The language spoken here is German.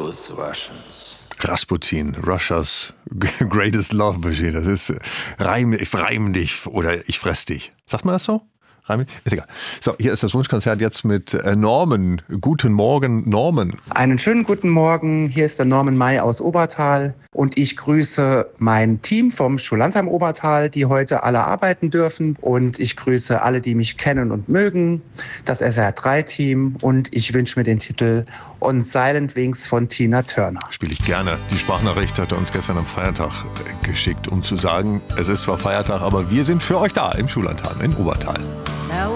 those Russians. Rasputin, Russia's greatest love machine. Das ist ich reim dich oder ich fress dich. Sagt man das so? Ist egal. So, hier ist das Wunschkonzert jetzt mit Norman. Guten Morgen, Norman. Einen schönen guten Morgen. Hier ist der Norman May aus Obertal und ich grüße mein Team vom Schullandheim Obertal, die heute alle arbeiten dürfen, und ich grüße alle, die mich kennen und mögen, das SR3-Team, und ich wünsche mir den Titel On Silent Wings von Tina Turner. Spiele ich gerne. Die Sprachnachricht hat er uns gestern am Feiertag geschickt, um zu sagen, es ist zwar Feiertag, aber wir sind für euch da im Schullandheim in Obertal. Now